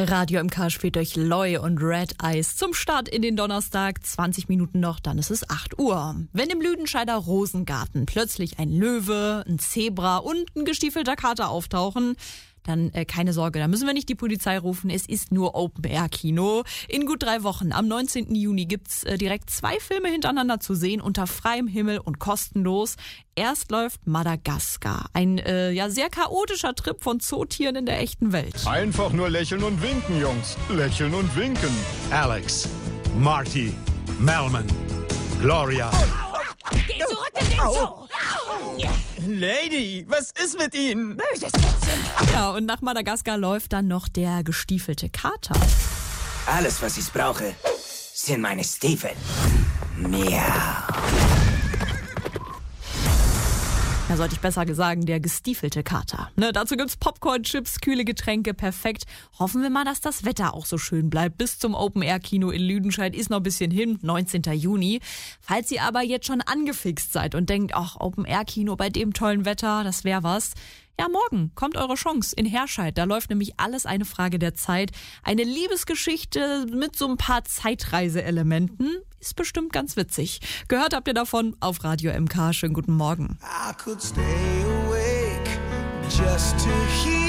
Radio MK spielt durch Loy und Red Eyes zum Start in den Donnerstag. 20 Minuten noch, dann ist es 8 Uhr. Wenn im Lüdenscheider Rosengarten plötzlich ein Löwe, ein Zebra und ein gestiefelter Kater auftauchen, dann keine Sorge, da müssen wir nicht die Polizei rufen. Es ist nur Open-Air-Kino. In gut 3 Wochen, am 19. Juni, gibt's direkt 2 Filme hintereinander zu sehen, unter freiem Himmel und kostenlos. Erst läuft Madagaskar, ein sehr chaotischer Trip von Zootieren in der echten Welt. Einfach nur lächeln und winken, Jungs. Lächeln und winken. Alex, Marty, Melman, Gloria. Geh zurück in den Zoo! Lady, was ist mit Ihnen? Böses Kätzchen! Ja, und nach Madagaskar läuft dann noch der gestiefelte Kater. Alles, was ich brauche, sind meine Stiefel. Miau. Ja, sollte ich besser sagen, der gestiefelte Kater. Dazu gibt's Popcorn, Chips, kühle Getränke, perfekt. Hoffen wir mal, dass das Wetter auch so schön bleibt. Bis zum Open-Air-Kino in Lüdenscheid ist noch ein bisschen hin, 19. Juni. Falls ihr aber jetzt schon angefixt seid und denkt, ach, Open-Air-Kino bei dem tollen Wetter, das wäre was. Ja, morgen kommt eure Chance in Herscheid. Da läuft nämlich Alles eine Frage der Zeit. Eine Liebesgeschichte mit so ein paar Zeitreiseelementen. Ist bestimmt ganz witzig. Gehört habt ihr davon auf Radio MK. Schönen guten Morgen. I could stay awake just to hear